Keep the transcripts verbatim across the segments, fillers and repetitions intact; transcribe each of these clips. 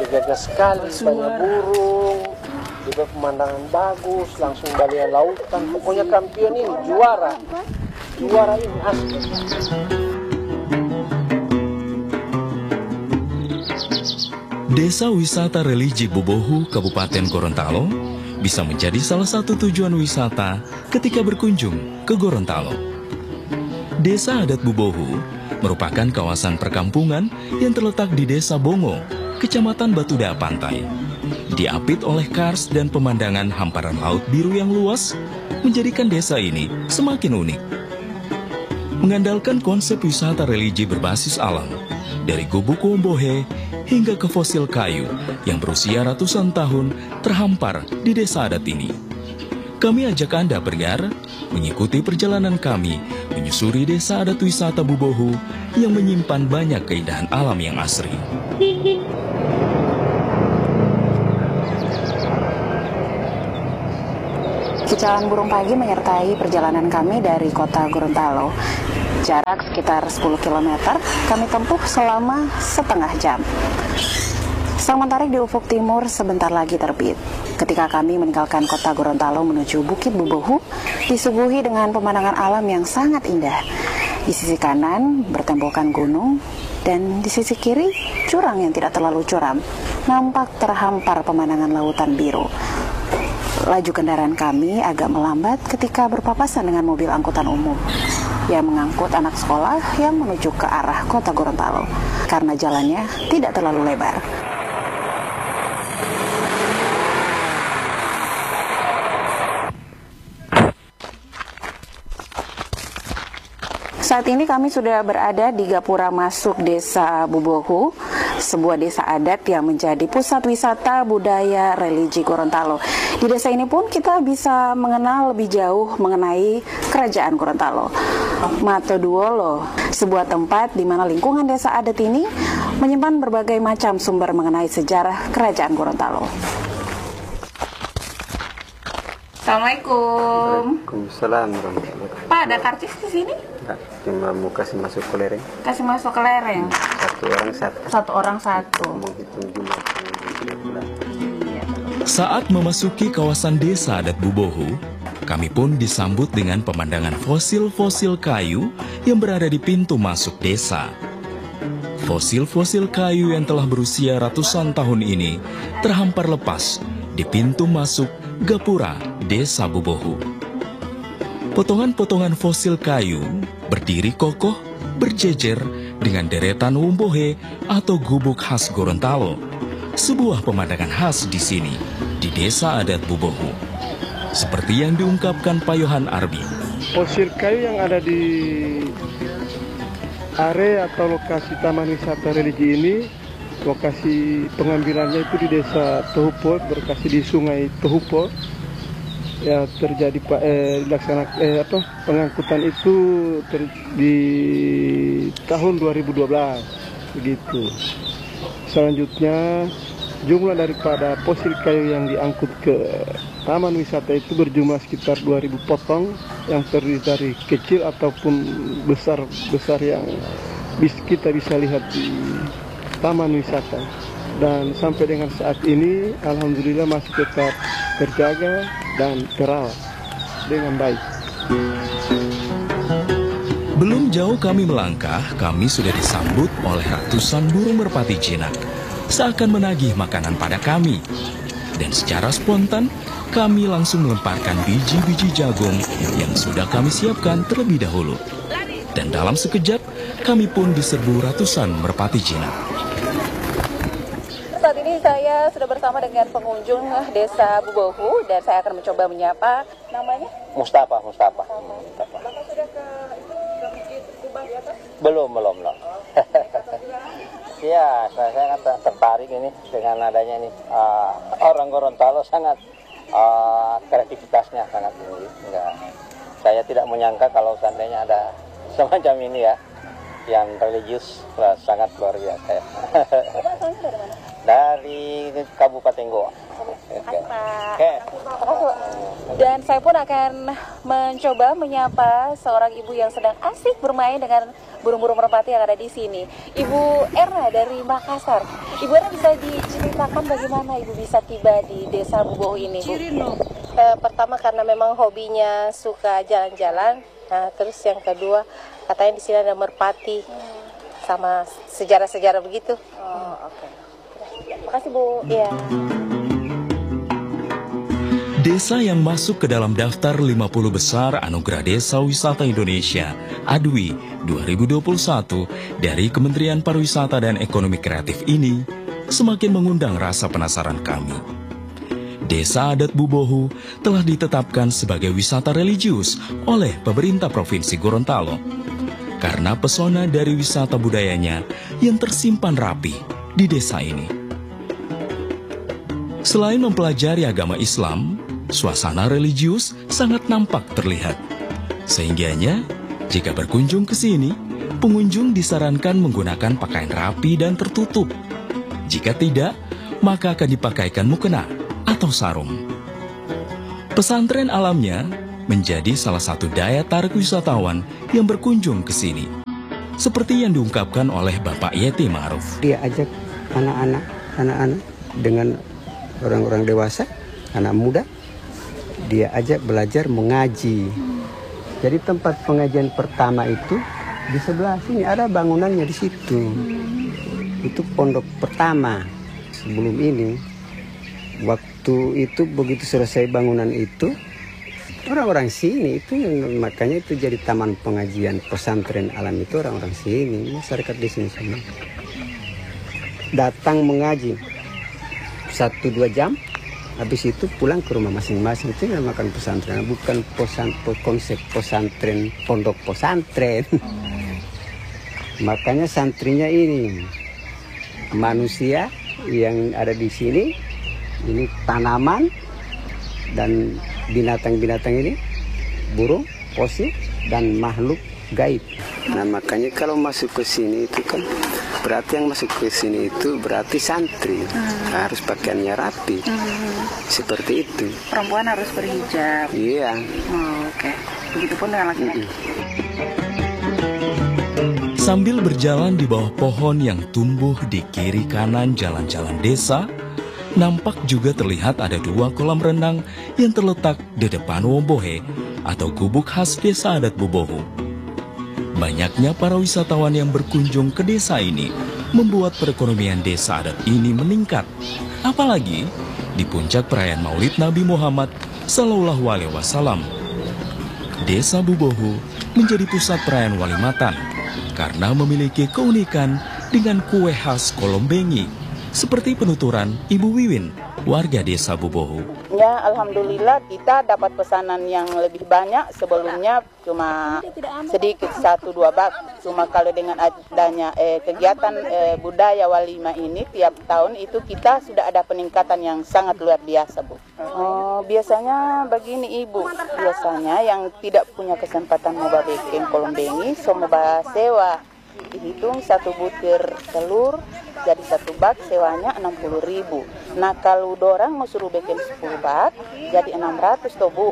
berjaga sekali, banyak burung, juga pemandangan bagus, langsung balian lautan. Pokoknya Kampion ini juara, juara ini asli. Desa Wisata Religi Bubohu, Kabupaten Gorontalo, bisa menjadi salah satu tujuan wisata ketika berkunjung ke Gorontalo. Desa adat Bubohu merupakan kawasan perkampungan yang terletak di Desa Bongo, Kecamatan Batuda Pantai. Diapit oleh kars dan pemandangan hamparan laut biru yang luas, menjadikan desa ini semakin unik. Mengandalkan konsep wisata religi berbasis alam, dari gubuk Wombohe hingga ke fosil kayu yang berusia ratusan tahun terhampar di desa adat ini. Kami ajak Anda bergar, mengikuti perjalanan kami menyusuri desa adat wisata Bubohu yang menyimpan banyak keindahan alam yang asri. Cicauan burung pagi menyertai perjalanan kami dari kota Gorontalo. Jarak sekitar sepuluh kilometer, kami tempuh selama setengah jam. Sang mentari di ufuk timur sebentar lagi terbit. Ketika kami meninggalkan kota Gorontalo menuju Bukit Bubohu, disuguhi dengan pemandangan alam yang sangat indah. Di sisi kanan bertembokkan gunung, dan di sisi kiri jurang yang tidak terlalu curam. Nampak terhampar pemandangan lautan biru. Laju kendaraan kami agak melambat ketika berpapasan dengan mobil angkutan umum yang mengangkut anak sekolah yang menuju ke arah kota Gorontalo karena jalannya tidak terlalu lebar. Saat ini kami sudah berada di gapura masuk Desa Bubohu, sebuah desa adat yang menjadi pusat wisata budaya religi Gorontalo. Di desa ini pun kita bisa mengenal lebih jauh mengenai kerajaan Gorontalo. Matoduolo, sebuah tempat di mana lingkungan desa adat ini menyimpan berbagai macam sumber mengenai sejarah kerajaan Gorontalo. Assalamualaikum. Waalaikumsalam. Pak, ada karcis di sini? Enggak, cuma mau kasih masuk ke lereng. Kasih masuk ke lereng. Satu orang satu. Satu orang satu. Menghitung jumlah. Saat memasuki kawasan desa adat Bubohu, kami pun disambut dengan pemandangan fosil-fosil kayu yang berada di pintu masuk desa. Fosil-fosil kayu yang telah berusia ratusan tahun ini terhampar lepas di pintu masuk gapura Desa Bubohu. Potongan-potongan fosil kayu berdiri kokoh berjejer dengan deretan wombohe atau gubuk khas Gorontalo. Sebuah pemandangan khas di sini, di Desa Adat Bubohu. Seperti yang diungkapkan Pak Yohan Arbi. Fosil kayu yang ada di area atau lokasi Taman Wisata Religi ini, lokasi pengambilannya itu di Desa Tohupo, berlokasi di Sungai Tohupo. Ya, terjadi eh, dilaksanakan eh, apa pengangkutan itu ter, di tahun dua ribu dua belas begitu. Selanjutnya jumlah daripada fosil kayu yang diangkut ke taman wisata itu berjumlah sekitar dua ribu potong yang terdiri dari kecil ataupun besar-besar yang bis, kita bisa lihat di taman wisata. Dan sampai dengan saat ini alhamdulillah masih tetap terjaga dan terawat dengan baik. Belum jauh kami melangkah, kami sudah disambut oleh ratusan burung merpati jinak, seakan menagih makanan pada kami. Dan secara spontan, kami langsung melemparkan biji-biji jagung yang sudah kami siapkan terlebih dahulu. Dan dalam sekejap, kami pun diserbu ratusan merpati jinak. Saat ini saya sudah bersama dengan pengunjung Desa Bubohu dan saya akan mencoba menyapa. Namanya? Mustafa, Mustafa. Mustafa. Bapak sudah ke itu ke Bukit Kubah di atas? Belum, belum, belum. Ya, saya sangat tertarik ini dengan adanya ini. Uh, orang Gorontalo sangat uh, kreativitasnya sangat tinggi. Enggak, saya tidak menyangka kalau seandainya ada semacam ini ya, yang religius, wah, sangat luar biasa ya. Bapak asalnya dari mana? Dari Kabupaten Goa. Oke. Oke. Dan saya Saya pun akan mencoba menyapa seorang ibu yang sedang asik bermain dengan burung-burung merpati yang ada di sini. Ibu Erna dari Makassar. Ibu Erna, bisa diceritakan bagaimana Ibu bisa tiba di Desa Bubohu ini, Bu? Eh, pertama karena memang hobinya suka jalan-jalan. Nah, terus yang kedua katanya di sini ada merpati sama sejarah-sejarah begitu. Oh, oke. Okay. Terima kasih, Bu. Iya. Desa yang masuk ke dalam daftar lima puluh besar Anugerah Desa Wisata Indonesia A D W I dua ribu dua puluh satu dari Kementerian Pariwisata dan Ekonomi Kreatif ini semakin mengundang rasa penasaran kami. Desa adat Bubohu telah ditetapkan sebagai wisata religius oleh pemerintah Provinsi Gorontalo karena pesona dari wisata budayanya yang tersimpan rapi di desa ini. Selain mempelajari agama Islam, suasana religius sangat nampak terlihat. Sehingganya, jika berkunjung ke sini, pengunjung disarankan menggunakan pakaian rapi dan tertutup. Jika tidak, maka akan dipakaikan mukena atau sarung. Pesantren alamnya menjadi salah satu daya tarik wisatawan yang berkunjung ke sini. Seperti yang diungkapkan oleh Bapak Yeti Ma'ruf. Dia ajak anak-anak, anak-anak dengan orang-orang dewasa, anak muda, dia ajak belajar mengaji. Jadi tempat pengajian pertama itu di sebelah sini, ada bangunannya di situ. Itu pondok pertama sebelum ini. Waktu itu begitu selesai bangunan itu, orang-orang sini itu yang makanya itu jadi taman pengajian pesantren alam itu, orang-orang sini, masyarakat di sini semua datang mengaji satu dua jam. Habis itu pulang ke rumah masing-masing. Itu yang makan pesantren, bukan posan, konsep pesantren, pondok pesantren. Makanya santrinya ini manusia yang ada di sini, ini tanaman dan binatang-binatang ini, burung, posi dan makhluk gaib. Nah makanya kalau masuk ke sini itu kan berarti yang masuk ke sini itu berarti santri, hmm. harus pakaiannya rapi, hmm. seperti itu. Perempuan harus berhijab. Iya. Oh, oke. Okay. Begitupun dengan laki-laki. Hmm. Sambil berjalan di bawah pohon yang tumbuh di kiri kanan jalan-jalan desa, nampak juga terlihat ada dua kolam renang yang terletak di depan Wombohe atau gubuk khas desa adat Bubohu. Banyaknya para wisatawan yang berkunjung ke desa ini membuat perekonomian desa adat ini meningkat. Apalagi di puncak perayaan Maulid Nabi Muhammad Sallallahu Alaihi Wasallam. Desa Bubohu menjadi pusat perayaan Walimatan karena memiliki keunikan dengan kue khas Kolombengi, seperti penuturan Ibu Wiwin, warga desa Bubohu. Ya, alhamdulillah kita dapat pesanan yang lebih banyak. Sebelumnya cuma sedikit satu dua bak. Cuma kalau dengan adanya eh, kegiatan eh, budaya Walimah ini tiap tahun itu kita sudah ada peningkatan yang sangat luar biasa, Bu. Oh, biasanya begini Ibu, biasanya yang tidak punya kesempatan mau bikin kolombengi, so mau sewa. Dihitung satu butir telur jadi satu bak sewanya enam puluh ribu. Nah kalau dorang mau suruh bikin sepuluh bak jadi enam ratus toh, Bu.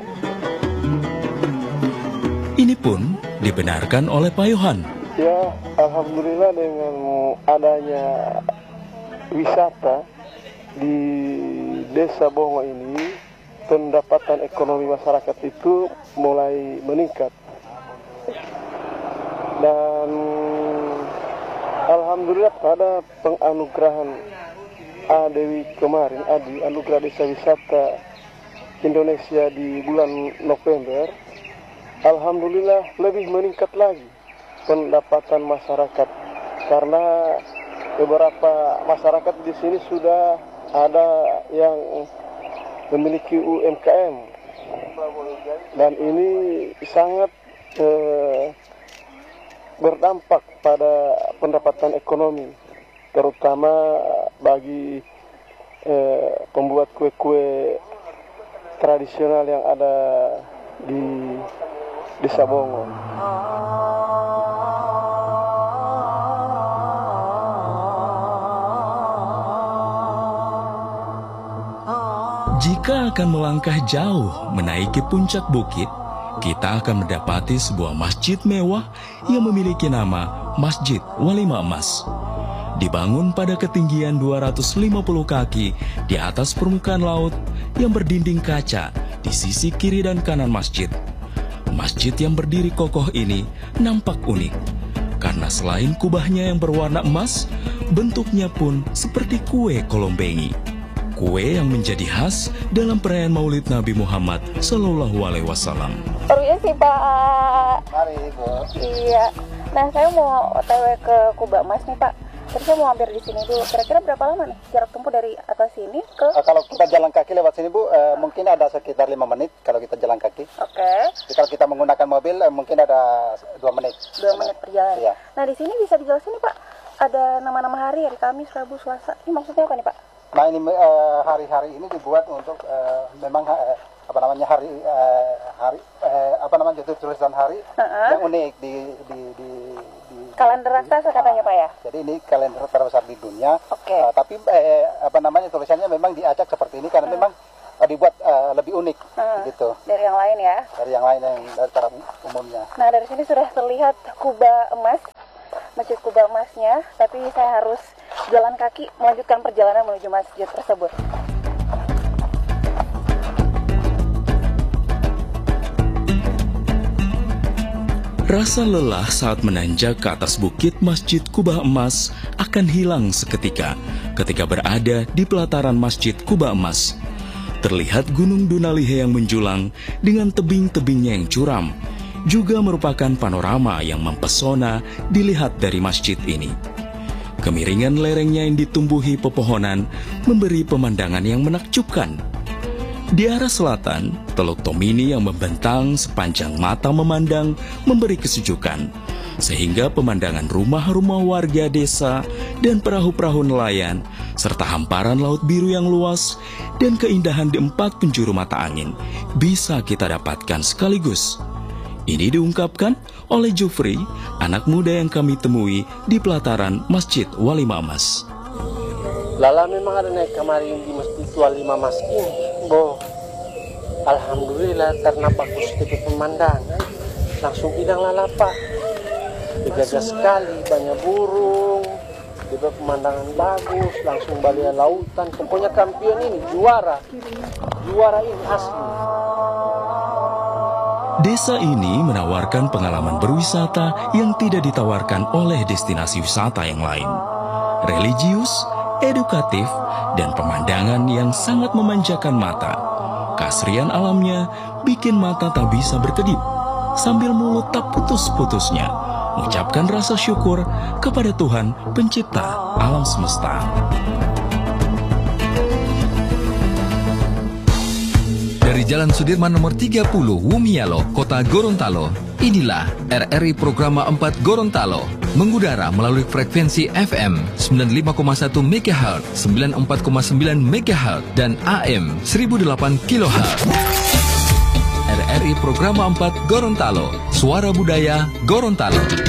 Ini pun dibenarkan oleh Pak Yohan. Ya, alhamdulillah dengan adanya wisata di Desa Bongo ini, pendapatan ekonomi masyarakat itu mulai meningkat. Dan alhamdulillah pada penganugerahan A D W I kemarin, A D W I, Anugerah Desa Wisata Indonesia di bulan November, alhamdulillah lebih meningkat lagi pendapatan masyarakat karena beberapa masyarakat di sini sudah ada yang memiliki U M K M dan ini sangat eh, berdampak pada pendapatan ekonomi, terutama bagi eh, pembuat kue-kue tradisional yang ada di Desa Bongo. Jika akan melangkah jauh menaiki puncak bukit, kita akan mendapati sebuah masjid mewah yang memiliki nama Masjid Walimah Emas. Dibangun pada ketinggian dua ratus lima puluh kaki di atas permukaan laut yang berdinding kaca di sisi kiri dan kanan masjid. Masjid yang berdiri kokoh ini nampak unik, karena selain kubahnya yang berwarna emas, bentuknya pun seperti kue kolombengi. Kue yang menjadi khas dalam perayaan Maulid Nabi Muhammad Sallallahu Alaihi Wasallam. Permisi Pak. Mari Ibu. Iya. Nah saya mau O T W ke Kubah Emas nih Pak. Terus saya mau hampir di sini dulu. Kira-kira berapa lama nih jarak tempuh dari atas sini ke? Uh, kalau kita jalan kaki lewat sini Bu, uh, mungkin ada sekitar lima menit kalau kita jalan kaki. Oke. Okay. Kalau kita menggunakan mobil, uh, mungkin ada dua menit. Dua menit perjalanan. Iya. Nah di sini bisa dijelasin nih Pak, ada nama-nama hari, hari Kamis, Rabu, Selasa. Ini maksudnya apa nih Pak? Nah ini hari-hari uh, ini dibuat untuk uh, memang uh, apa namanya hari uh, hari uh, apa namanya itu tulisan hari uh-huh. yang unik di di di, di kalender raksasa katanya Pak ya. Jadi ini kalender terbesar di dunia. Oke. Okay. Uh, tapi uh, apa namanya tulisannya memang diacak seperti ini karena uh. memang uh, dibuat uh, lebih unik uh. gitu. Dari yang lain ya. Dari yang lain yang dari cara umumnya. Nah dari sini sudah terlihat Kubah Emas, Masjid Kubah Emasnya, tapi saya harus jalan kaki melanjutkan perjalanan menuju masjid tersebut. Rasa lelah saat menanjak ke atas bukit Masjid Kubah Emas akan hilang seketika ketika berada di pelataran Masjid Kubah Emas. Terlihat Gunung Dunalihe yang menjulang dengan tebing-tebingnya yang curam, juga merupakan panorama yang mempesona dilihat dari masjid ini. Kemiringan lerengnya yang ditumbuhi pepohonan memberi pemandangan yang menakjubkan. Di arah selatan, Teluk Tomini yang membentang sepanjang mata memandang memberi kesejukan, sehingga pemandangan rumah-rumah warga desa dan perahu-perahu nelayan, serta hamparan laut biru yang luas dan keindahan di empat penjuru mata angin bisa kita dapatkan sekaligus. Ini diungkapkan oleh Jufri, anak muda yang kami temui di pelataran Masjid Walimah Emas. Lala memang ada naik kemarin di Masjid Walimah Emas ini, Bo. Alhamdulillah karena bagus tipe pemandangan, langsung hilang Lala Pak. Dijaga sekali, banyak burung, tipe pemandangan bagus, langsung balian lautan. Pokoknya kampion ini juara, juara ini asli. Desa ini menawarkan pengalaman berwisata yang tidak ditawarkan oleh destinasi wisata yang lain. Religius, edukatif, dan pemandangan yang sangat memanjakan mata. Keasrian alamnya bikin mata tak bisa berkedip, sambil mulut tak putus-putusnya mengucapkan rasa syukur kepada Tuhan Pencipta alam semesta. Dari Jalan Sudirman nomor tiga puluh, Wumialo, Kota Gorontalo, inilah R R I Programa empat Gorontalo, mengudara melalui frekuensi F M sembilan puluh lima koma satu megahertz, sembilan puluh empat koma sembilan megahertz, dan A M seribu delapan kilohertz. R R I Programa empat Gorontalo, suara budaya Gorontalo.